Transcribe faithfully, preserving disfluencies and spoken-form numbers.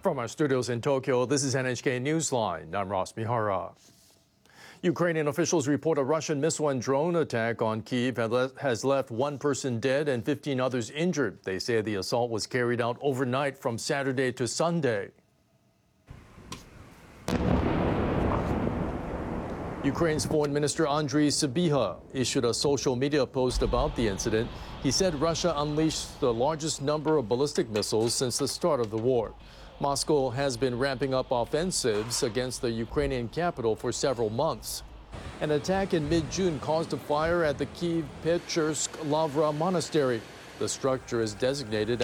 From our studios in Tokyo, this is N H K Newsline. I'm Ross Mihara. Ukrainian officials report a Russian missile and drone attack on Kyiv has left one person dead and fifteen others injured. They say the assault was carried out overnight from Saturday to Sunday. Ukraine's Foreign Minister Andriy Sybiha issued a social media post about the incident. He said Russia unleashed the largest number of ballistic missiles since the start of the war. Moscow has been ramping up offensives against the Ukrainian capital for several months. An attack in mid-June caused a fire at the Kyiv Pechersk Lavra Monastery. The structure is designated